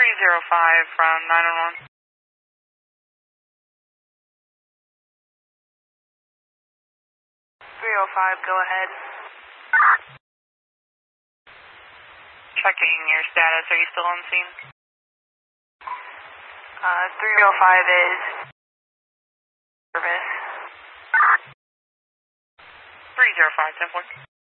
305 from 911. 305, go ahead. Checking your status. Are you still on scene? 305 is service. 305, 10-4.